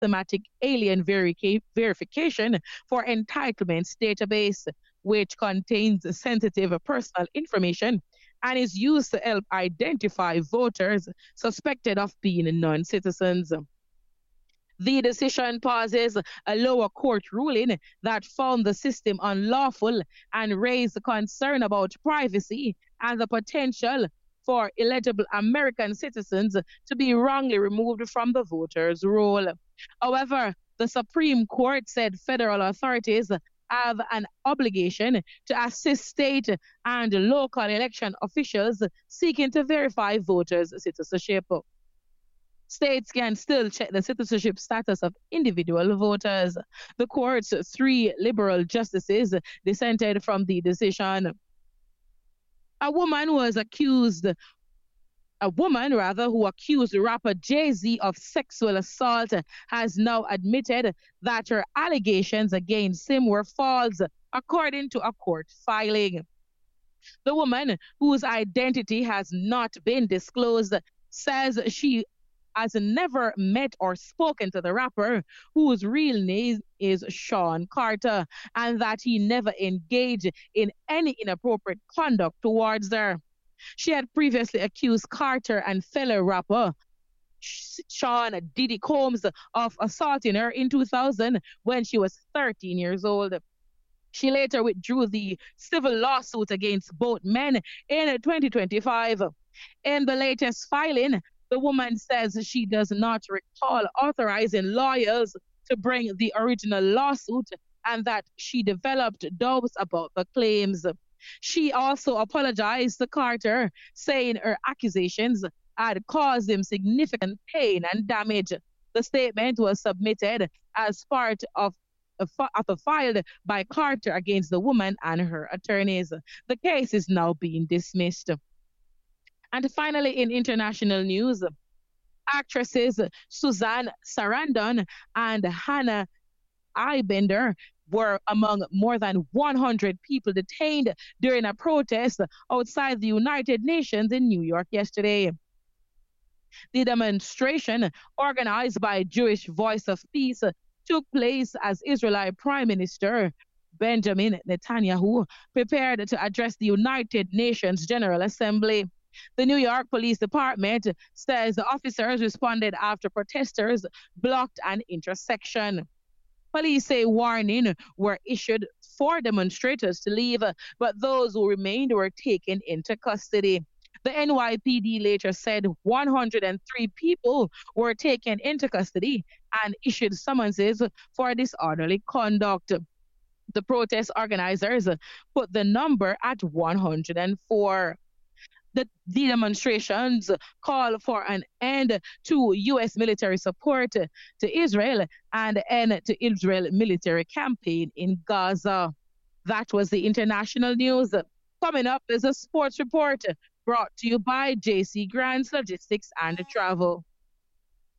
systematic alien verification for entitlements database, which contains sensitive personal information and is used to help identify voters suspected of being non citizens. The decision pauses a lower court ruling that found the system unlawful and raised concern about privacy and the potential for eligible American citizens to be wrongly removed from the voters' roll. However, the Supreme Court said federal authorities have an obligation to assist state and local election officials seeking to verify voters' citizenship. States can still check the citizenship status of individual voters. The court's three liberal justices dissented from the decision. A woman was accused a woman rather who accused rapper Jay-Z of sexual assault has now admitted that her allegations against him were false, according to a court filing. The woman, whose identity has not been disclosed, says she has never met or spoken to the rapper, whose real name is Sean Carter, and that he never engaged in any inappropriate conduct towards her. She had previously accused Carter and fellow rapper Sean Diddy Combs of assaulting her in 2000 when she was 13 years old. She later withdrew the civil lawsuit against both men in 2025. In the latest filing, the woman says she does not recall authorizing lawyers to bring the original lawsuit and that she developed doubts about the claims. She also apologized to Carter, saying her accusations had caused him significant pain and damage. The statement was submitted as part of a file by Carter against the woman and her attorneys. The case is now being dismissed. And finally, in international news, actresses Suzanne Sarandon and Hannah Eibender were among more than 100 people detained during a protest outside the United Nations in New York yesterday. The demonstration, organized by Jewish Voice of Peace, took place as Israeli Prime Minister Benjamin Netanyahu prepared to address the United Nations General Assembly. The New York Police Department says the officers responded after protesters blocked an intersection. Police say warnings were issued for demonstrators to leave, but those who remained were taken into custody. The NYPD later said 103 people were taken into custody and issued summonses for disorderly conduct. The protest organizers put the number at 104. The demonstrations call for an end to U.S. military support to Israel and end to Israel military campaign in Gaza. That was the international news. Coming up is a sports report brought to you by JC Grants Logistics and Travel.